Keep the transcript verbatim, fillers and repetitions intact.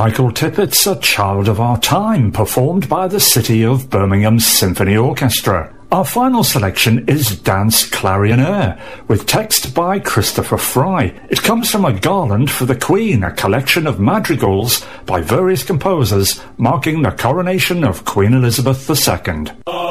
Michael Tippett's A Child of Our Time, performed by the City of Birmingham Symphony Orchestra. Our final selection is Dance Clarionaire, with text by Christopher Fry. It comes from A Garland for the Queen, a collection of madrigals by various composers marking the coronation of Queen Elizabeth the Second.